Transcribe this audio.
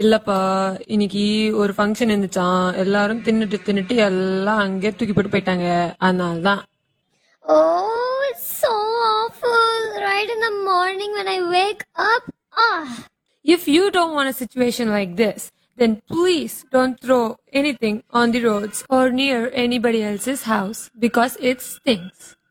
இல்லப்பா இன்னைக்கு ஒரு ஃபங்க்ஷன் இருந்துச்சாம், எல்லாரும் தின்னுட்டு எல்லாம் அங்கே தூக்கி போட்டு போயிட்டாங்க, அதனாலதான். Oh, it's so awful. Right in the morning when I wake up. Ah. If you don't want a situation like this, then please don't throw anything on the roads or near anybody else's house because it stinks.